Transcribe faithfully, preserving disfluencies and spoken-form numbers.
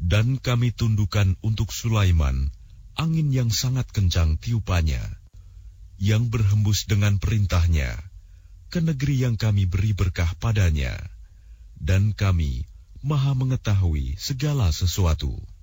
Dan kami tundukkan untuk Sulaiman angin yang sangat kencang tiupannya, yang berhembus dengan perintahnya ke negeri yang kami beri berkah padanya, dan kami Maha mengetahui segala sesuatu.